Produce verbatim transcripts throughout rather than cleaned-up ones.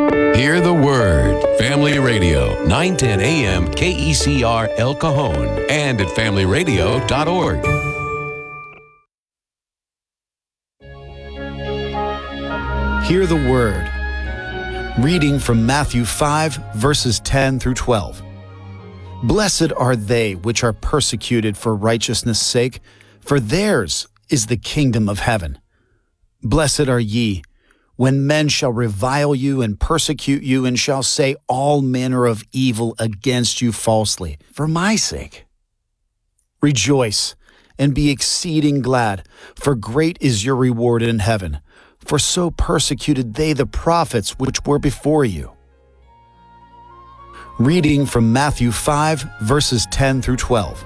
Hear the Word. Family Radio, nine ten A M K E C R El Cajon, and at family radio dot org. Hear the Word. Reading from Matthew five, verses ten through twelve. Blessed are they which are persecuted for righteousness' sake, for theirs is the kingdom of heaven. Blessed are ye, when men shall revile you and persecute you, and shall say all manner of evil against you falsely, for my sake. Rejoice, and be exceeding glad, for great is your reward in heaven. For so persecuted they the prophets which were before you. Reading from Matthew five, verses ten through twelve.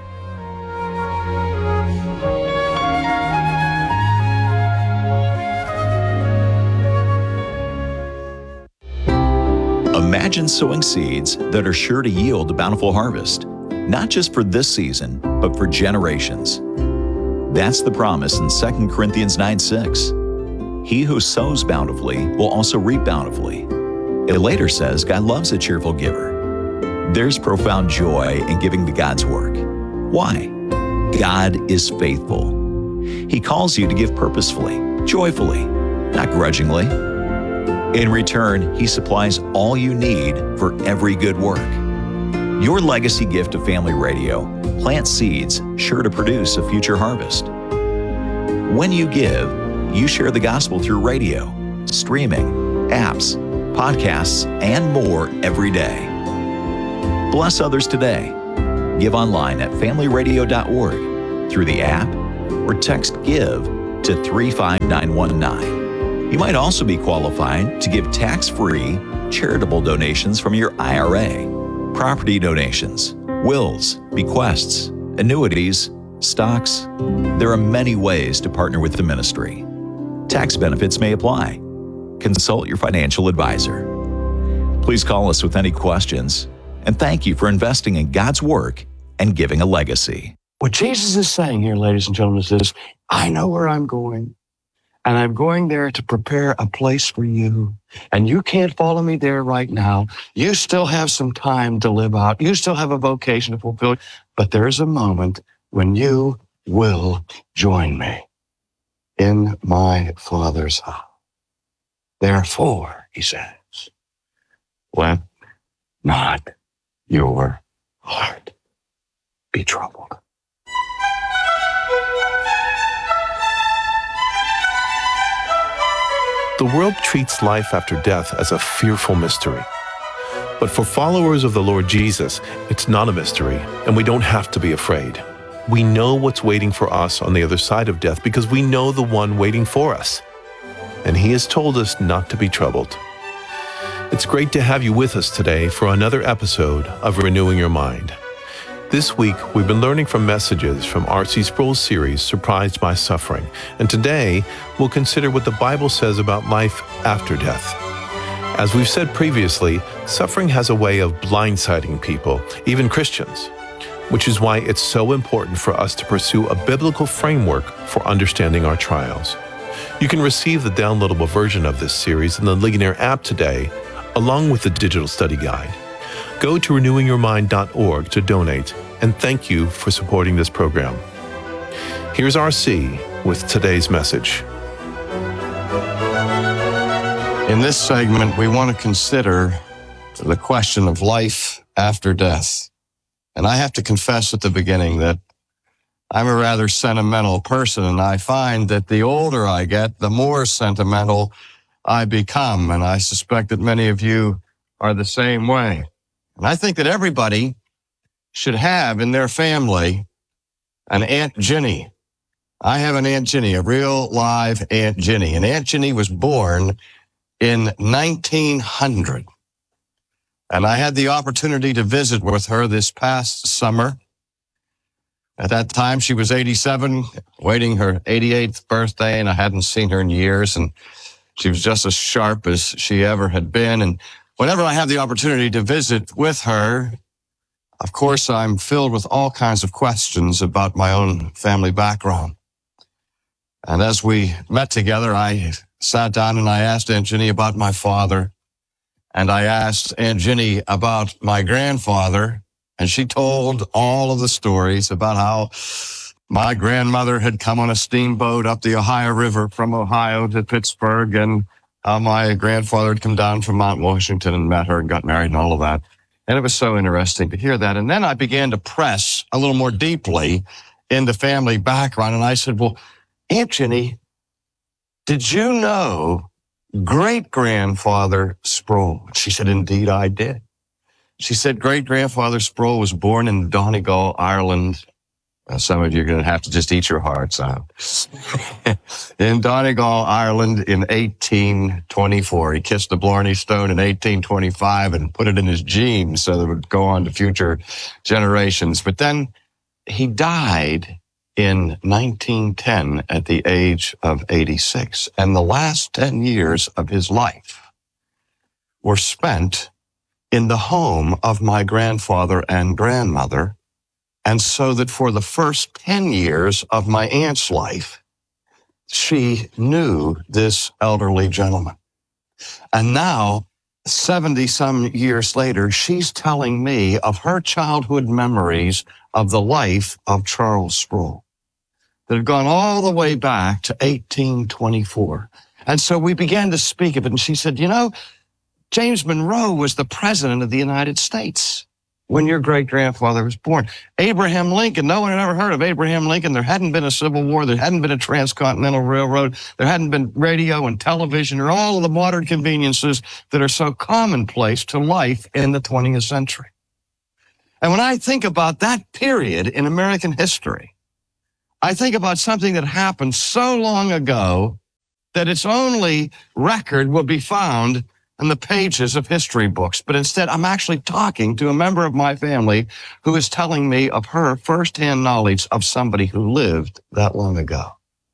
Imagine sowing seeds that are sure to yield a bountiful harvest, not just for this season, but for generations. That's the promise in Second Corinthians nine six. He who sows bountifully will also reap bountifully. It later says God loves a cheerful giver. There's profound joy in giving to God's work. Why? God is faithful. He calls you to give purposefully, joyfully, not grudgingly. In return, He supplies all you need for every good work. Your legacy gift to Family Radio plants seeds sure to produce a future harvest. When you give, you share the gospel through radio, streaming, apps, podcasts, and more every day. Bless others today. Give online at family radio dot org, through the app, or text GIVE to three five nine one nine. You might also be qualified to give tax-free charitable donations from your I R A, property donations, wills, bequests, annuities, stocks. There are many ways to partner with the ministry. Tax benefits may apply. Consult your financial advisor. Please call us with any questions, and thank you for investing in God's work and giving a legacy. What Jesus is saying here, ladies and gentlemen, is this: I know where I'm going, and I'm going there to prepare a place for you. And you can't follow me there right now. You still have some time to live out. You still have a vocation to fulfill. But there's a moment when you will join me in my Father's house. Therefore, he says, let not your heart be troubled. The world treats life after death as a fearful mystery. But for followers of the Lord Jesus, it's not a mystery, and we don't have to be afraid. We know what's waiting for us on the other side of death because we know the one waiting for us. And he has told us not to be troubled. It's great to have you with us today for another episode of Renewing Your Mind. This week, we've been learning from messages from R C Sproul's series, Surprised by Suffering. And today, we'll consider what the Bible says about life after death. As we've said previously, suffering has a way of blindsiding people, even Christians, which is why it's so important for us to pursue a biblical framework for understanding our trials. You can receive the downloadable version of this series in the Ligonier app today, along with the digital study guide. Go to renewing your mind dot org to donate, and thank you for supporting this program. Here's R C with today's message. In this segment, we want to consider the question of life after death. And I have to confess at the beginning that I'm a rather sentimental person, and I find that the older I get, the more sentimental I become. And I suspect that many of you are the same way. And I think that everybody should have in their family an Aunt Ginny. I have an Aunt Ginny, a real live Aunt Ginny. And Aunt Ginny was born in nineteen hundred. And I had the opportunity to visit with her this past summer. At that time, she was eighty-seven, waiting her eighty-eighth birthday, and I hadn't seen her in years. And she was just as sharp as she ever had been. And whenever I have the opportunity to visit with her, of course, I'm filled with all kinds of questions about my own family background. And as we met together, I sat down and I asked Aunt Ginny about my father And I asked Aunt Ginny about my grandfather, and she told all of the stories about how my grandmother had come on a steamboat up the Ohio River from Ohio to Pittsburgh, and how my grandfather had come down from Mount Washington and met her and got married and all of that. And it was so interesting to hear that. And then I began to press a little more deeply into family background. And I said, well, Aunt Ginny, did you know great-grandfather Sproul? She said, indeed, I did. She said, great-grandfather Sproul was born in Donegal, Ireland. Well, some of you are going to have to just eat your hearts out. In Donegal, Ireland in eighteen twenty-four. He kissed the Blarney Stone in eighteen twenty-five and put it in his genes so that it would go on to future generations. But then he died in nineteen ten at the age of eighty-six. And the last ten years of his life were spent in the home of my grandfather and grandmother. And so that for the first ten years of my aunt's life, she knew this elderly gentleman. And now, seventy some years later, she's telling me of her childhood memories of the life of Charles Sproul that had gone all the way back to eighteen twenty-four. And so we began to speak of it, and she said, you know, James Monroe was the president of the United States when your great-grandfather was born. Abraham Lincoln, no one had ever heard of Abraham Lincoln. There hadn't been a Civil War. There hadn't been a transcontinental railroad. There hadn't been radio and television or all of the modern conveniences that are so commonplace to life in the twentieth century. And when I think about that period in American history, I think about something that happened so long ago that its only record will be found in the pages of history books. But instead, I'm actually talking to a member of my family who is telling me of her firsthand knowledge of somebody who lived that long ago.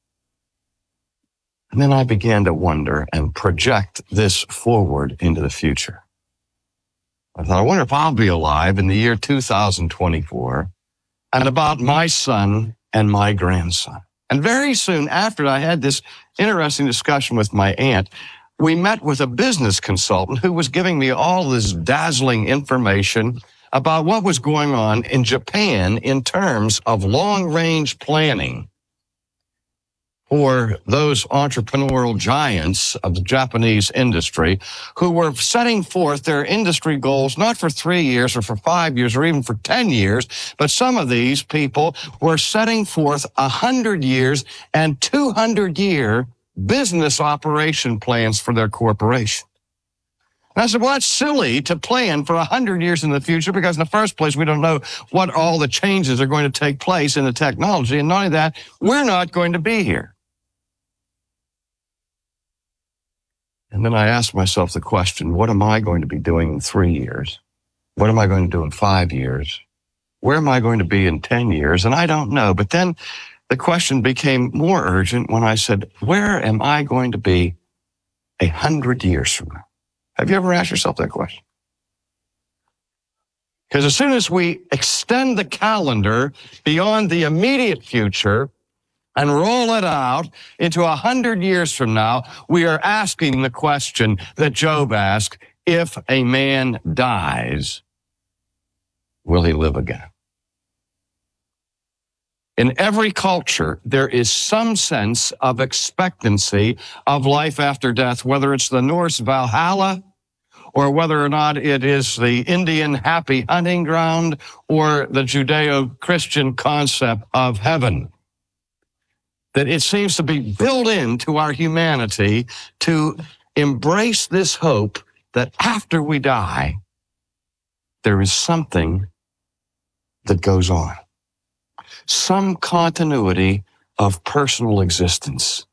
And then I began to wonder and project this forward into the future. I thought, I wonder if I'll be alive in the year two thousand twenty-four and about my son and my grandson. And very soon after I had this interesting discussion with my aunt, we met with a business consultant who was giving me all this dazzling information about what was going on in Japan in terms of long-range planning for those entrepreneurial giants of the Japanese industry who were setting forth their industry goals not for three years or for five years or even for ten years, but some of these people were setting forth one hundred years and two hundred year business operation plans for their corporation. And I said, well, that's silly to plan for one hundred years in the future because in the first place, we don't know what all the changes are going to take place in the technology. And not only that, we're not going to be here. And then I asked myself the question, what am I going to be doing in three years? What am I going to do in five years? Where am I going to be in ten years? And I don't know. But then the question became more urgent when I said, where am I going to be a hundred years from now? Have you ever asked yourself that question? Because as soon as we extend the calendar beyond the immediate future and roll it out into a hundred years from now, we are asking the question that Job asked, if a man dies, will he live again? In every culture, there is some sense of expectancy of life after death, whether it's the Norse Valhalla or whether or not it is the Indian happy hunting ground or the Judeo-Christian concept of heaven. That it seems to be built into our humanity to embrace this hope that after we die, there is something that goes on. Some continuity of personal existence.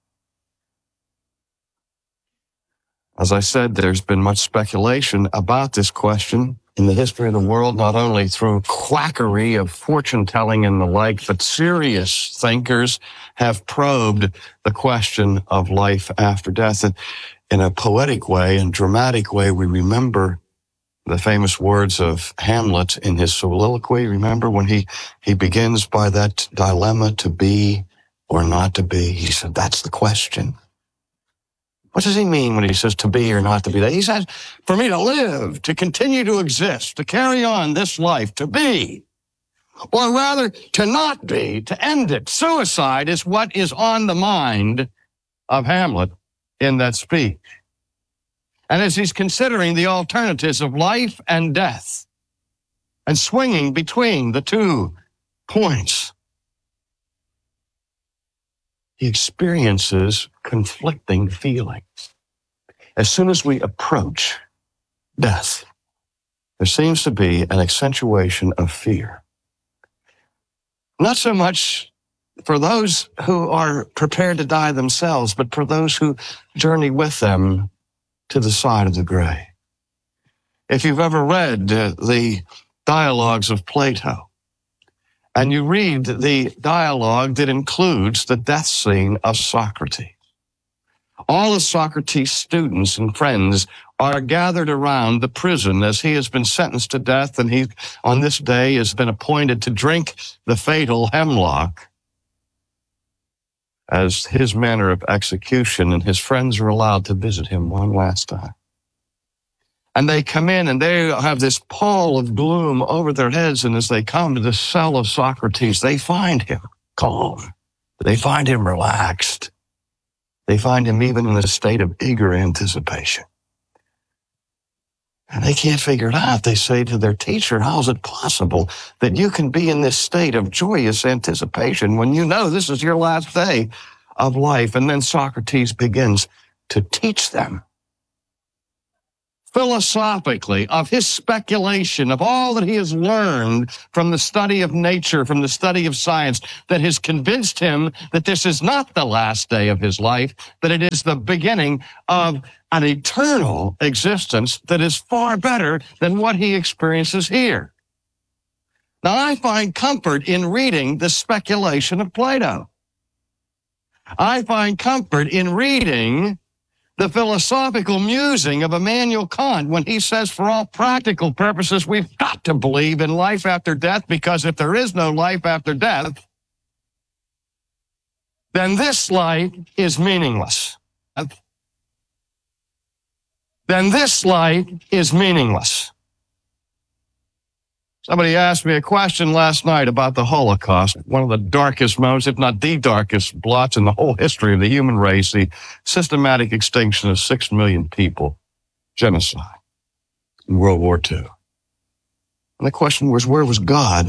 As I said, there's been much speculation about this question in the history of the world, not only through quackery of fortune-telling and the like, but serious thinkers have probed the question of life after death. And in a poetic way and dramatic way, we remember the famous words of Hamlet in his soliloquy. Remember when he, he begins by that dilemma, to be or not to be? He said, that's the question. What does he mean when he says to be or not to be? He says, for me to live, to continue to exist, to carry on this life, to be, or rather to not be, to end it. Suicide is what is on the mind of Hamlet in that speech. And as he's considering the alternatives of life and death and swinging between the two points, he experiences conflicting feelings. As soon as we approach death, there seems to be an accentuation of fear. Not so much for those who are prepared to die themselves, but for those who journey with them to the side of the grave. If you've ever read uh, the dialogues of Plato, and you read the dialogue that includes the death scene of Socrates, all of Socrates' students and friends are gathered around the prison as he has been sentenced to death, and he, on this day, has been appointed to drink the fatal hemlock as his manner of execution, and his friends are allowed to visit him one last time. And they come in and they have this pall of gloom over their heads, and as they come to the cell of Socrates, they find him calm. They find him relaxed. They find him even in a state of eager anticipation. And they can't figure it out. They say to their teacher, how is it possible that you can be in this state of joyous anticipation when you know this is your last day of life? And then Socrates begins to teach them philosophically of his speculation, of all that he has learned from the study of nature, from the study of science, that has convinced him that this is not the last day of his life, but it is the beginning of an eternal existence that is far better than what he experiences here. Now, I find comfort in reading the speculation of Plato. I find comfort in reading the philosophical musing of Immanuel Kant when he says, for all practical purposes, we've got to believe in life after death, because if there is no life after death, then this life is meaningless. Then this life is meaningless. Somebody asked me a question last night about the Holocaust, one of the darkest moments, if not the darkest blots in the whole history of the human race, the systematic extinction of six million people, genocide in World War Two. And the question was, where was God